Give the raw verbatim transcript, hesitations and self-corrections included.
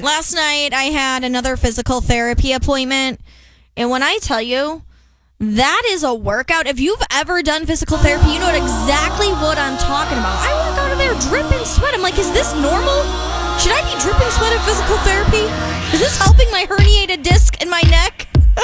Last night, I had another physical therapy appointment. And when I tell you, that is a workout. If you've ever done physical therapy, you know exactly what I'm talking about. I walk out of there dripping sweat. I'm like, is this normal? Should I be dripping sweat at physical therapy? Is this helping my herniated disc in my neck?